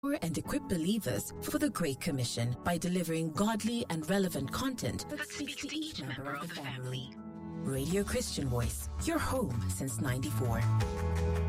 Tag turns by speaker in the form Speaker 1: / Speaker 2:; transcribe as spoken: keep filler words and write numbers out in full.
Speaker 1: and equip believers for the Great Commission by delivering godly and relevant content that speaks to each member of the family. Radio Christian Voice, your home since ninety-four.